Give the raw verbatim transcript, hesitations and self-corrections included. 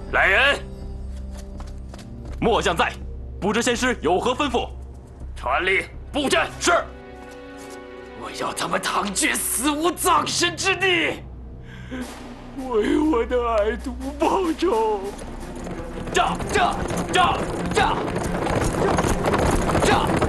来人！ 末将在，不知仙师有何吩咐？ 传令布阵。 是。 我要他们唐军死无葬身之地，为我的爱徒报仇！炸炸炸炸炸炸！